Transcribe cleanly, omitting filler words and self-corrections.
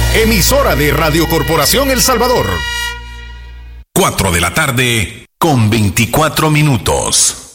emisora de Radio Corporación El Salvador. 4 de la tarde con 24 minutos.